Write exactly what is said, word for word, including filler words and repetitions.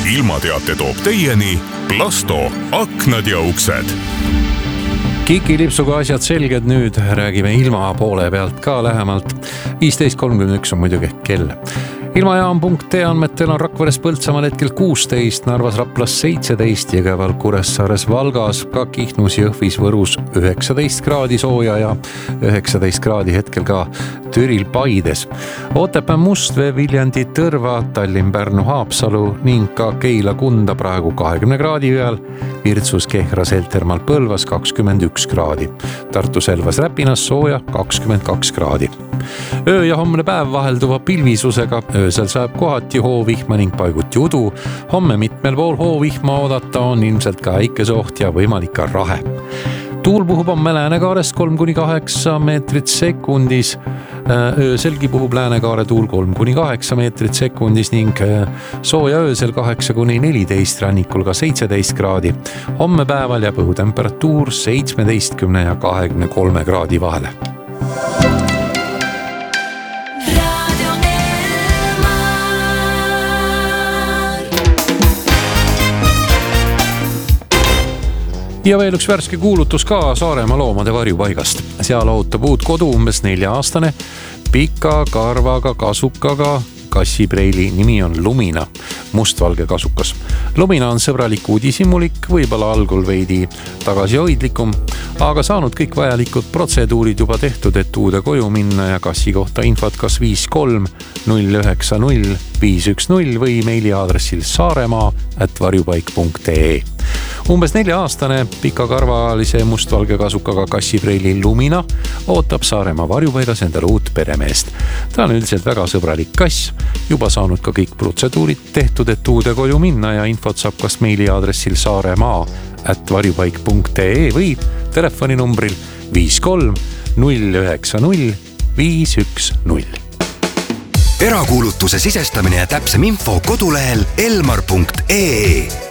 ilmateate toob teieni Plasto aknad ja uksed. Kikilipsuga asjad selged nüüd, räägime ilma poole pealt ka lähemalt. viisteist kolmkümmend üks on muidugi kell. Ilmajaam punkt ee andmetel on Rakveres Põltsamaal hetkel kuusteist, Narvas Raplas seitseteist, Jõgeval Kuressaares Valgas, ka Kihnus, Jõhvis, Võrus üheksateist kraadi sooja ja üheksateist kraadi hetkel ka Türil Paides. Otepää, Mustvee, Viljandi, Tõrva, Tallinn, Pärnu, Haapsalu ning ka Keila, Kunda praegu kahekümne kraadi peal, Virtsus, Kehras, Heltermaal, Põlvas kakskümmend üks kraadi. Tartu, Selvas, Räpinas sooja kakskümmend kaks kraadi. Öö ja homne päev vahelduva pilvisusega, öösel saab kohati hoovihma ning paiguti udu. Homme mitmel pool hoovihma oodata on ilmselt ka äikesoht ja võimalik ka rahe. Tuul puhub homme Läänekaarest kolm kuni kaheksa meetrit sekundis. Ööselgi puhub Läänekaare tuul kolm kuni kaheksa meetrit sekundis ning sooja öösel kaheksa kuni neliteist, rannikul ka seitseteist kraadi. Homme päeval jääb õhutemperatuur seitsmeteistkümne ja kahekümne kolme kraadi vahele. Ja veel üks värske kuulutus ka Saaremaa loomade varjupaigast. Seal ootab uut kodu umbes nelja aastane pika karvaga kasukaga kassipreili, nimi on Lumina, mustvalge kasukas. Lumina on sõbralik uudishimulik, võib-olla algul veidi tagasihoidlikum, aga saanud kõik vajalikud protseduurid juba tehtud, et uude koju minna ja kassi kohta infot kas viis kolm null üheksa null viis üks null või meiliaadressil saaremaa at varjupaik punkt ee. Umbes nelja aastane pikakarvalise mustvalge kasukaga kassipreili Lumina ootab Saaremaa varjupaigas endale uut peremeest. Ta on üldiselt väga sõbralik kass, juba saanud ka kõik protseduurid tehtud, et uude koju minna ja infot saab kas meiliaadressil saaremaa at varjupaik punkt ee või telefoninumbril viis kolm null üheksa null viis üks null. Erakuulutuse sisestamine ja täpsem info kodulehel elmar punkt ee.